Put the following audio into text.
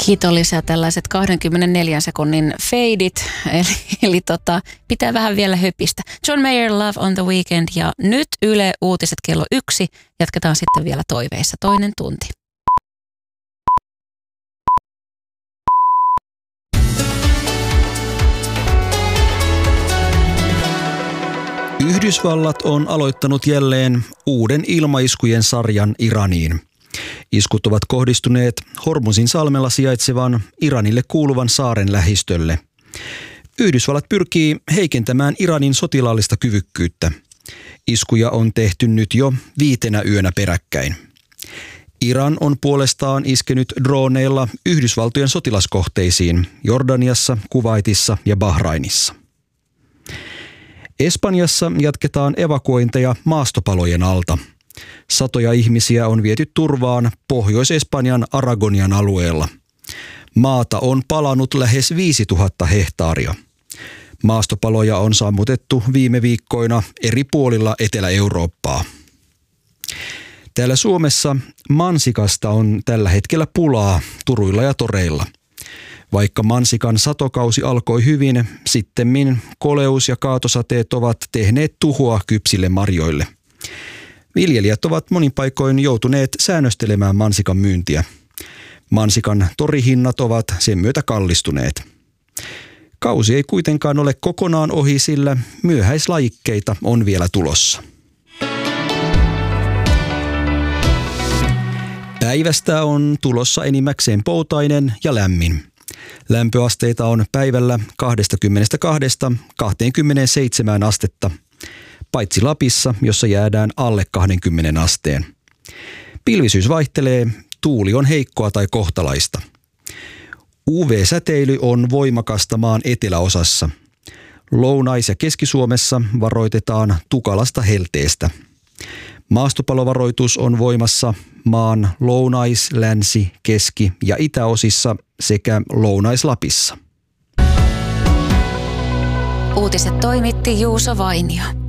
kiitollisia tällaiset 24 sekunnin feidit, eli pitää vähän vielä höpistä. John Mayer, Love on the Weekend, ja nyt Yle Uutiset kello 1. Jatketaan sitten vielä toiveissa toinen tunti. Yhdysvallat on aloittanut jälleen uuden ilmaiskujen sarjan Iraniin. Iskut ovat kohdistuneet Hormuzin salmella sijaitsevan Iranille kuuluvan saaren lähistölle. Yhdysvallat pyrkii heikentämään Iranin sotilaallista kyvykkyyttä. Iskuja on tehty nyt jo 5 yönä peräkkäin. Iran on puolestaan iskenyt droneilla Yhdysvaltojen sotilaskohteisiin Jordaniassa, Kuwaitissa ja Bahrainissa. Espanjassa jatketaan evakuointeja maastopalojen alta. Satoja ihmisiä on viety turvaan Pohjois-Espanjan Aragonian alueella. Maata on palanut lähes 5000 hehtaaria. Maastopaloja on sammutettu viime viikkoina eri puolilla Etelä-Eurooppaa. Täällä Suomessa mansikasta on tällä hetkellä pulaa turuilla ja toreilla. Vaikka mansikan satokausi alkoi hyvin, sittemmin koleus ja kaatosateet ovat tehneet tuhoa kypsille marjoille. Viljelijät ovat monin paikoin joutuneet säännöstelemään mansikan myyntiä. Mansikan torihinnat ovat sen myötä kallistuneet. Kausi ei kuitenkaan ole kokonaan ohi, sillä myöhäislajikkeita on vielä tulossa. Päivästä on tulossa enimmäkseen poutainen ja lämmin. Lämpöasteita on päivällä 22–27 astetta, paitsi Lapissa, jossa jäädään alle 20 asteen. Pilvisyys vaihtelee, tuuli on heikkoa tai kohtalaista. UV-säteily on voimakasta maan eteläosassa. Lounais- ja Keski-Suomessa varoitetaan tukalasta helteestä. Maastopalovaroitus on voimassa maan lounais-, länsi-, keski- ja itäosissa sekä Lounais-Lapissa. Uutiset toimitti Juuso Vainio.